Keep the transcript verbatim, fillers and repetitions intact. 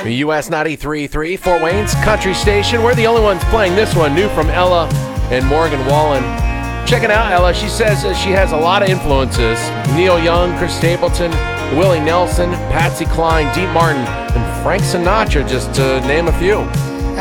U S ninety-three point three, Fort Wayne's country station. We're the only ones playing this one, new from Ella and Morgan Wallen. Check it out, Ella. She says that she has a lot of influences. Neil Young, Chris Stapleton, Willie Nelson, Patsy Cline, Deep Martin, and Frank Sinatra, just to name a few.